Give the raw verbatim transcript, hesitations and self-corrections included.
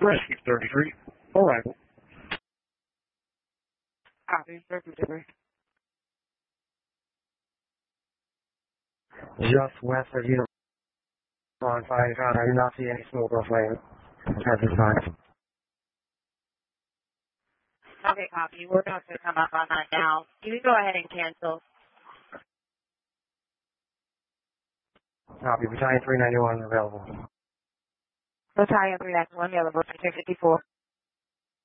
Rescue thirty-three, arrival. Copy, Rescue thirty-three. Just west of you on five out. I do not see any smoke or flame at this time. Okay, copy. We're about to come up on that now. You can go ahead and cancel. Copy. Battalion three ninety-one available. Battalion three ninety-one available for two fifty-four.